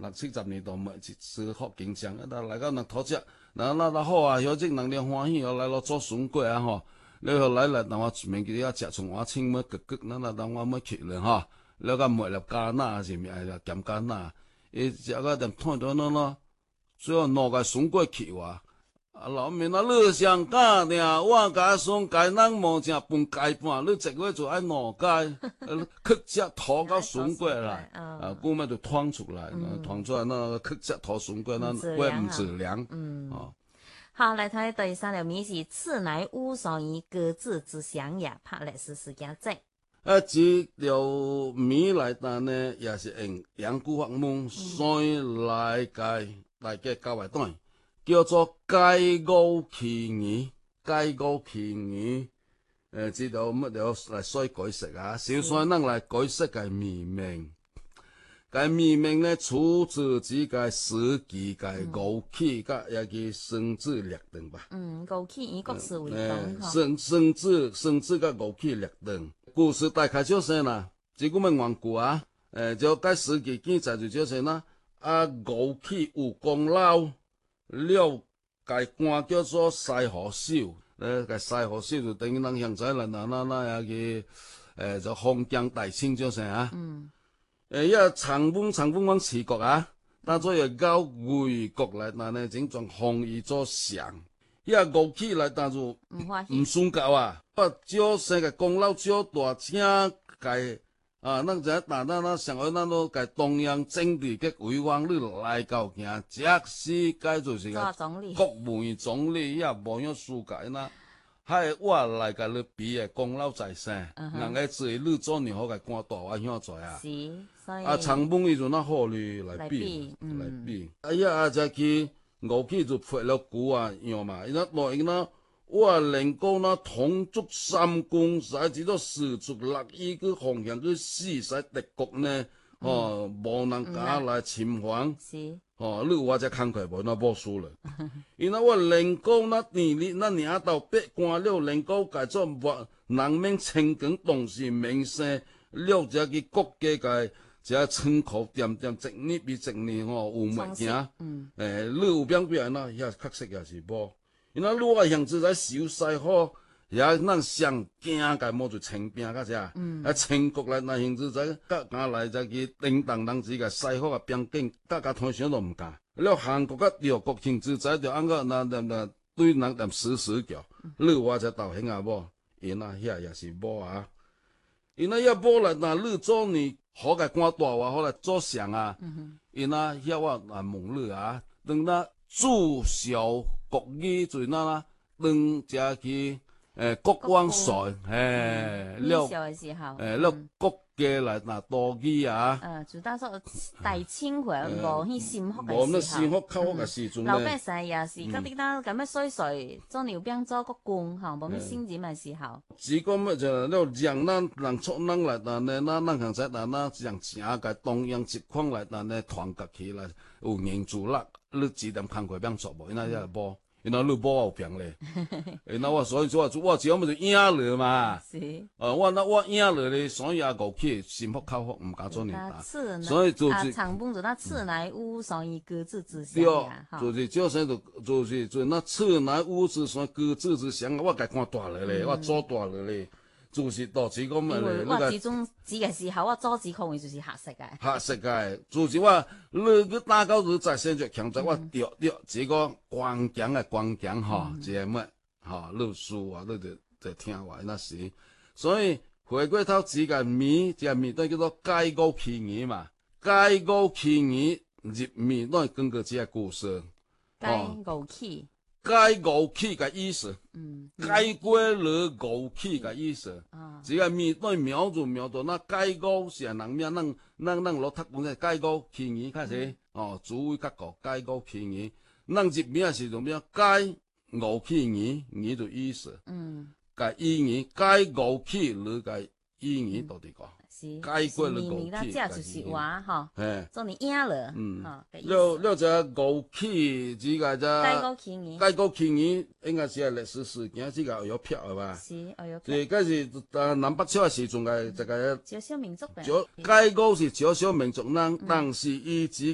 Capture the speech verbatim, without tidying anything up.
六七十年代末是是福建省，啊，来到人讨食，那那那好啊，有即人哋歡喜，哦，來咯做筍粿啊吼，你後來來，當我明記要食從我清麼焗焗，那那當我麼去了吼，了個抹粒加納是咪啊鹹加納，伊食個點睇到喏喏，最後攞個筍粿去哇。啊！老面啊，你上假呢？我家送家人無正分家半，你一個月就愛兩家，客只拖到筍粿來，啊，古麼就劏出來，劏出來那客只拖筍粿，那怪唔質量。嗯，哦， 好，來睇第三條米是此乃烏雙魚各自之鄉也，拍歷史事件證。 啊，這條米來單呢，也是用陽古學問所以來解來嘅交為單。叫做解語起義，解語起義，誒，知道乜嘢嚟所以解釋啊？小所以能嚟解釋嘅命名，嘅命名呢，出自這個史記嘅語起，甲也叫生子略斷吧。 嗯，語起以國史為宗， 哈。生生子生子甲語起略斷，故事大概就是啦。這個乜緣故啊？誒，就解史記記載就就是啦。啊，語起有功勞。了解官叫做西河守，誒，個西河守就等於咱現在啦，那那那也個誒，就封疆大清就是啊。嗯。誒，一長風長風往齊國啊，當作要搞魏國來，那呢整種封伊做相，一語起來當做唔唔算夠啊，不少生個功勞少大，請個。啊，咱只但咱咱上回咱都甲中央政治嘅委員你來到行，即使該就是個國務總理也無樣輸解呐，還我來甲你比嘅功勞在身，人家至於你做年好個官大我曉做啊。是，所以啊，長風伊就那好哩來比，來比。哎呀，啊只去語起就發了鼓啊樣嘛，伊那內伊那。我能夠那統捉三公，使至到四足六依個方向去死使敵國呢，哦，無人敢來侵犯，哦，你我只慷慨無那無輸了。因為我能夠那年日那領導百官了，能夠改做人民清光當時名聲，了只個國家個只稱口點點一年比一年哦有物件，誒，你有變變那也確實也是無。因為如果樣子在小西好，也咱上驚個麼就清兵個只，啊清國來那樣子在甲甲來在去叮當當子個西好個邊境，甲甲通常都唔敢。了韓國個中國樣子在就按個那那那對人哋死死叫，你話只道興啊無？因啊遐也是無啊，因啊遐無來那你做你好個官大話好來做相啊，因啊遐我啊問你啊，等那注銷。國語最那啦，當只去誒國王帥，誒了誒了國家來拿多語啊。 嗯，就當說大清會無去心福嘅時候， 無那心福靠福嘅時陣咧。 老百姓也是，甲啲當咁樣水水做牛兵做國官，嚇無咩心情嘅時候。 只講乜就了讓咱人出咱來，但係咱咱現在但咱讓整個東洋集權來，但係團結起來有凝聚力，你指點看佢邊做無？因為也無。因為你無有病咧，因為我所以說我只要咪就贏了嘛，是，呃我那我贏了咧，所以也語起心福口福唔敢做年大，所以就是長風就那此乃烏雙魚各自之鄉呀， 就是就是就就是就那此乃烏之雙各自之鄉，我家看大了咧，我做大了咧。就是導致咁啊！ 因為我始終指嘅時候，我阻止抗議就是嚇死嘅。 嚇死嘅，就是我你佢打到你在先着強在我掉掉這個關鍵嘅關鍵嚇，這乜嚇你輸啊，你就就聽話那時。所以回歸到這個米，這個米都叫做解語起義嘛。解語起義入面都係根據這個故事。 解語起。 解語起嘅意思，嗯，解過了語起嘅意思，啊，這個面對描就描到那解語是人咩？咱咱咱攞讀本嘅解語起義開始，哦，主為結果解語起義，咱入面係做咩？解語起義，義就意思，嗯，解意義，解語起你嘅意義到底個？解過了語起， 這就是話哈，誒，做你贏了，嗯， 了了這語起，這個這解語起義， 解語起義應該是係歷史事件，這個有票係吧？ 是，有票。 這個是誒南北朝時陣嘅這個少數民族嘅， 解語是少數民族人，但是以這